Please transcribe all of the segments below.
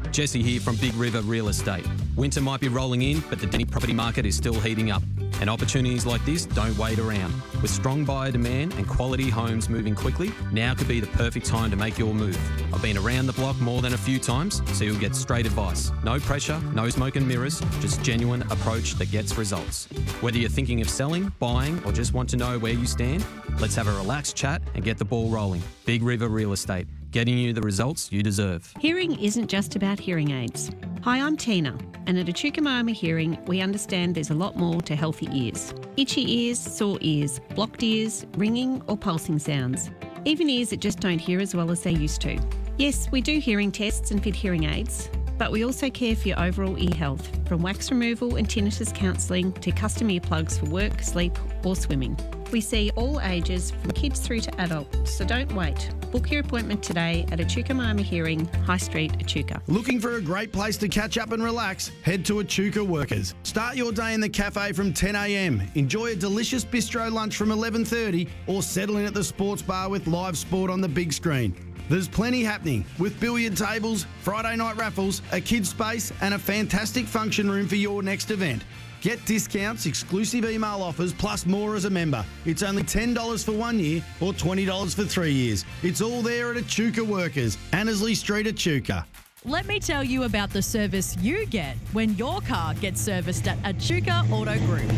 Jesse here from Big River Real Estate. Winter might be rolling in, but the Denny property market is still heating up. And opportunities like this don't wait around. With strong buyer demand and quality homes moving quickly, now could be the perfect time to make your move. I've been around the block more than a few times, so you'll get straight advice. No pressure, no smoke and mirrors, just genuine approach that gets results. Whether you're thinking of selling, buying, or just want to know where you stand, let's have a relaxed chat and get the ball rolling. Big River Real Estate, getting you the results you deserve. Hearing isn't just about hearing aids. Hi, I'm Tina, and at Echuca Miami Hearing, we understand there's a lot more to healthy ears. Itchy ears, sore ears, blocked ears, ringing or pulsing sounds. Even ears that just don't hear as well as they used to. Yes, we do hearing tests and fit hearing aids, but we also care for your overall ear health, from wax removal and tinnitus counselling to custom earplugs for work, sleep or swimming. We see all ages, from kids through to adults, so don't wait. Book your appointment today at Echuca Miami Hearing, High Street, Echuca. Looking for a great place to catch up and relax? Head to Echuca Workers. Start your day in the cafe from 10 a.m. Enjoy a delicious bistro lunch from 11:30 or settle in at the sports bar with live sport on the big screen. There's plenty happening with billiard tables, Friday night raffles, a kids space and a fantastic function room for your next event. Get discounts, exclusive email offers, plus more as a member. It's only $10 for 1 year or $20 for 3 years. It's all there at Echuca Workers, Annesley Street, Echuca. Let me tell you about the service you get when your car gets serviced at Echuca Auto Group.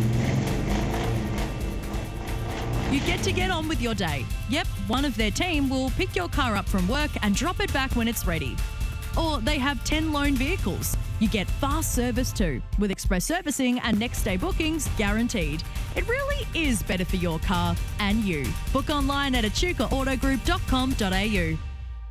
You get on with your day. Yep, one of their team will pick your car up from work and drop it back when it's ready. Or they have 10 loan vehicles. You get fast service too, with express servicing and next day bookings guaranteed. It really is better for your car and you. Book online at echucaautogroup.com.au.